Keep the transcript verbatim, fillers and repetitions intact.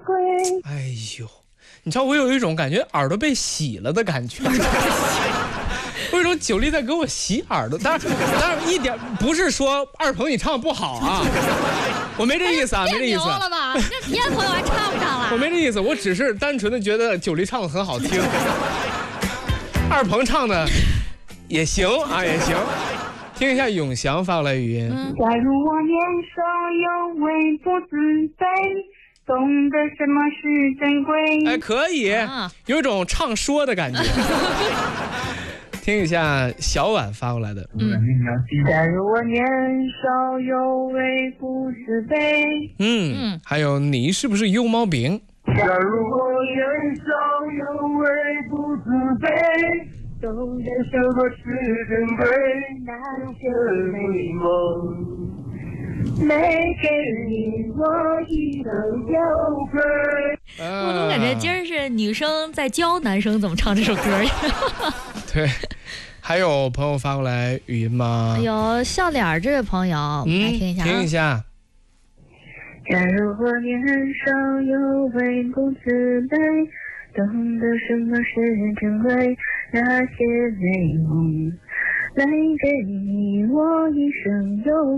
归。 哎呦，你知道我有一种感觉耳朵被洗了的感觉。我有一种九力在给我洗耳朵，当然，当然一点不是说二鹏你唱不好啊，我没这意思啊，没这意思。 别了吧，这别的朋友还唱不上了。 我没这意思，我只是单纯的觉得九力唱的很好听，二鹏唱的也行啊，也行。听一下永祥发过来语音。 嗯、假如我年少有为不自卑，懂得什么是珍贵。 哎，可以，啊、有一种唱说的感觉。听一下小婉发过来的。 嗯，假如我年少有为不自卑。 嗯嗯，还有你是不是幽猫饼？ 假如我年少有为不自卑，懂得什么是珍贵，那些美梦没给你我一生有愧。 我总感觉今儿是女生在教男生怎么唱这首歌。 对，还有朋友发过来语音吗？ 有笑脸这位朋友，嗯、来听一下、啊。 听一下。 假如我年少有为不自卑，懂得什么是珍贵，那些美梦来给你我一生有